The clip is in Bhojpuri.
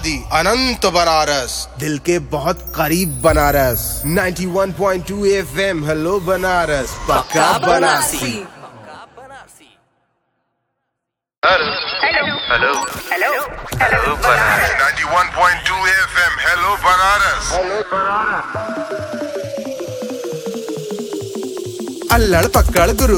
आबादी अनंत बनारस, दिल के बहुत करीब बनारस। 91.2 FM हेलो बनारस, पक्का Banarasi. Hello hello hello hello Banaras. 91.2 FM hello Banaras. अल्लड़ पक्कड़ गुरु